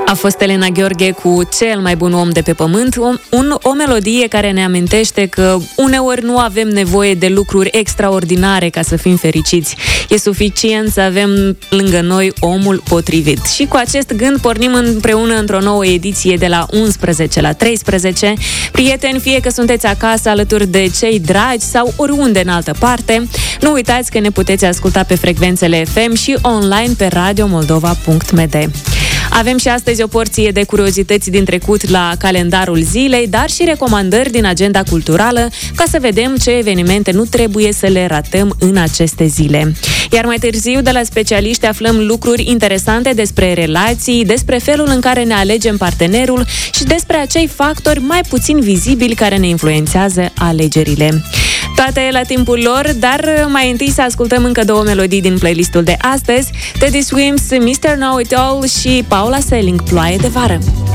A fost Elena Gheorghe cu Cel mai bun om de pe pământ, o melodie care ne amintește că uneori nu avem nevoie de lucruri extraordinare ca să fim fericiți. E suficient să avem lângă noi omul potrivit. Și cu acest gând pornim împreună într-o nouă ediție de la 11 la 13. Prieteni, fie că sunteți acasă alături de cei dragi sau oriunde în altă parte, nu uitați că ne puteți asculta pe frecvențele FM și online pe radiomoldova.md. Avem și astăzi o porție de curiozități din trecut la calendarul zilei, dar și recomandări din agenda culturală, ca să vedem ce evenimente nu trebuie să le ratăm în aceste zile. Iar mai târziu, de la specialiști, aflăm lucruri interesante despre relații, despre felul în care ne alegem partenerul și despre acei factori mai puțin vizibili care ne influențează alegerile. Toate la timpul lor, dar mai întâi să ascultăm încă două melodii din playlistul de astăzi: Teddy Swims, Mr. Know It All și Paula Selling, Ploaie de vară.